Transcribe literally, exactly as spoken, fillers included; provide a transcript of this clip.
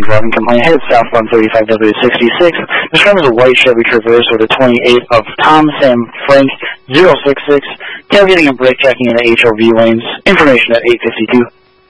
driving complaint. Headed southbound thirty-five W sixty-six. Described as a white Chevy Traverse with a twenty-eight of Tom Sam Frank zero six six. Tailgating and brake checking in the H O V lanes. Information at eight fifty-two.